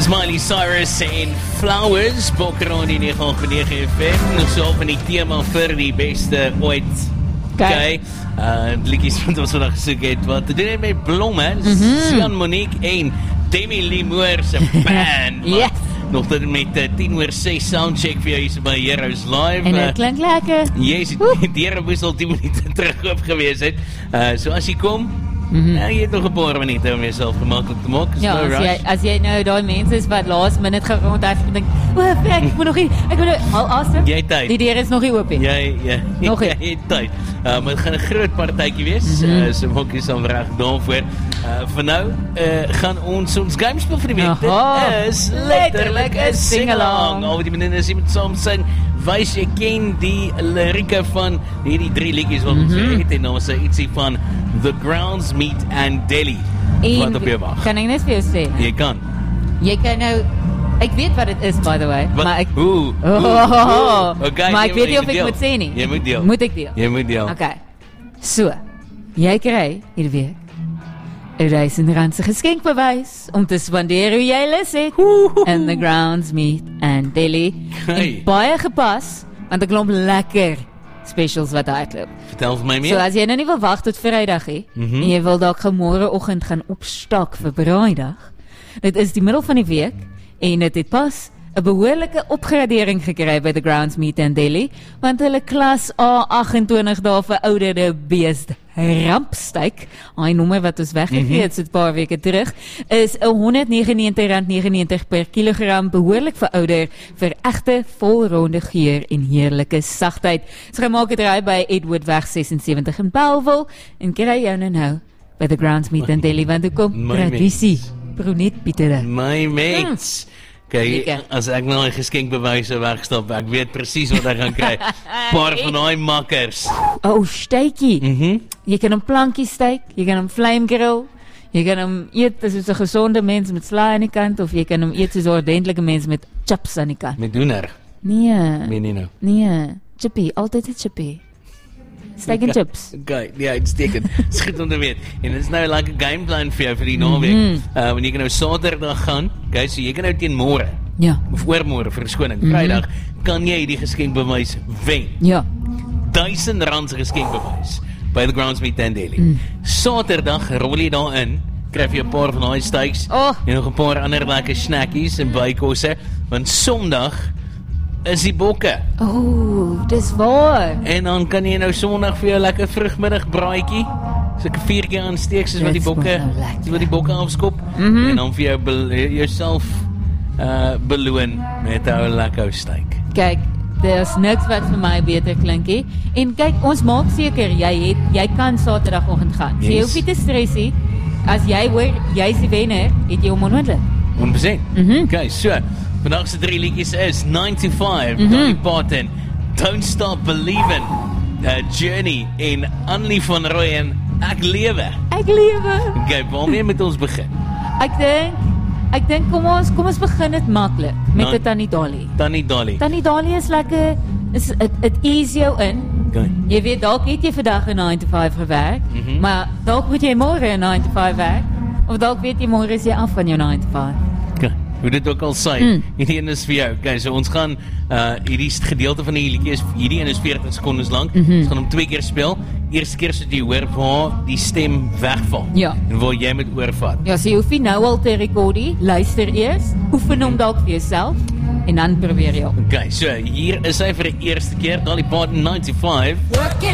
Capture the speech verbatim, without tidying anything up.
Dis Miley Cyrus en Flowers, Bokker die nege komma nege F M, nog so van die tema vir die beste ooit. Okay. Uh, liedjies wat ons vandag gesoek het, wat te doen het met blomme, mm-hmm. Sian Monique en Demi Lee Moore se band. Yes. Nog dit met uh, tien oor ses soundcheck vir jou hier by Heroes Live. En dit klink lekker. Yes, die Here moes al tien minute terug op gewees het. Uh, so as jy kom, Mm-hmm. nou, jy het nog 'n paar minute om jouself gemakkelijk te maak. Ja, no as jy, rush. as jy nou daai mense is wat laas minute gerond het en dink, o, ek, ek moet nog nie, ek moet nou, al asem. Jy het tyd. Die deur is nog nie oop nie. Jy, jy, Nog nie. jy het tyd. Uh, maar het gaan 'n groot partytjie wees, Mm-hmm. uh, so maak jy saam reg daarvoor. Uh, vir nou, uh, gaan ons ons game speel vir die week. Aha. Dit is Letterlik 'n sing-along. Al die mense is met saam sing, wys jy ken die lirieke van hierdie drie liedjies wat ons Mhm. het, en dan was daar ietsie van The Grounds Meet and Delhi. Wat op jou wag. Kan ek net vir jou sê? Jy kan. Jy kan nou, ek weet wat dit is, by the way, Wat? maar ek, Oeh, oh, oeh, oh, oh. oeh. Okay, maar jy ek weet nie moet of ek deel. moet sê nie. Jy moet deel. Moet ek deel? Jy moet deel. Okay. So, jy kry hierdie week 'n duisend-randse geskenkbewys om te spandeer hoe jy lus het. And the Grounds Meet and Delhi. Hey. En baie gepas, want 'n klomp lekker specials wat uitloop. Vertel vir my So meer. as jy nou nie wil wag tot Vrydag nie, Mhm. en jy wil dalk môreoggend gaan opstak vir Braaidag. Dit is die middel van die week en dit het pas 'n behoorlike opgradering gekry by the Grounds Meet and Delhi, want hulle klas A agt-en-twintig dae vir ouderde beest rampstyk, hy nommer wat ons weggegee het so 'n paar weke terug, is honderdnegenennegentig rand negenennegentig per kilogram, behoorlik verouder vir egte volronde geur en heerlike sagtheid. So gemaak het hy by Edwardweg sesensewentig in Bellville en kry jou nou nou by the Grounds Meet and Delhi, want hoe kom My tradisie, bronet Pietere. My mates. Kyk, Lekker. as ek nou 'n geskenkbewyse wegstap, ek weet presies wat ek gaan kry. Paar van daai makkers. Oh, steakie. Mhm. Jy kan 'n plankie steak, jy kan hom flame grill, jy kan hom eet soos 'n gesonde mens met slaai aan die kant, of jy kan hom eet soos 'n ordentlike mens met chips aan die kant. Met doener. Nee, Meen nie nou. nee, chippy, altyd 'n chippy. Steak and chips. Okay, ja, uitstekend. Dis goed om te weet. En dit is nou like 'n gameplan vir jou vir die naweek. Mhm. Uh, want jy kan nou Saterdag gaan. Okay, so jy kan nou teen môre Ja, of oormôre, verskoning, Mhm. Vrydag kan jy die geskenkbewys wen. ja. duisend rand se geskenkbewys by the Grounds Meet and Delhi. Mm. Saterdag rol jy daarin, kry jy 'n paar van daai steaks Oh. en nog 'n paar ander lekker snackies en bykosse, want Sondag is die bokke. Oh, dis waar. En dan kan jy nou Sondag vir jou lekker vrugmiddag braaitjie, so 'n vuurtjie aansteek soos wat die Dis mos bokke, nou lekker. soos wat die bokke afskop, Mhm. en dan vir jou bel- jouself uh beloon met 'n lekker steak. Kyk, daar's niks wat vir my beter klink nie. En kyk, ons maak seker jy het jy kan Saterdagoggend gaan. So jy Yes. hoef nie te stres nie. As jy hoor jy's die wenner, het jy hom onmoontlik. honderd persent. Mhm. Okay, so, vandag se drie liedjies is nine to five, Mhm. Dolly Parton, Don't Stop Believin', uh, Journey en Annelie van Rooyen, Ek Lewe. Ek lewe. Okay, waarmee moet ons begin? Ek dink ek dink kom ons kom ons begin dit maklik met Nou- dit Tannie Dolly. Tannie Dolly. Tannie Dolly is lekker, is it it ease jou in. Okay. Jy weet dalk het jy vandag 'n nine to five gewerk, Mhm. maar dalk moet jy môre 'n nine to five werk. Of dalk weet jy môre is jy af van jou nine to five. Okay. Hoe dit ook al sê, Mm. hierdie een is vir jou. Okay, so ons gaan uh hierdie gedeelte van die liedjie is hierdie een is veertig sekondes lank. Mhm. Ons gaan hom twee keer speel. Eerste keer sodat jy hoor waar die stem wegval Ja. en waar jy moet oorvat. Ja, so jy hoef nie nou al te rekordie, luister eers, oefen hom dalk vir jouself en dan probeer jy. Okay, so hier is hy vir die eerste keer, Dolly Parton ninety-five.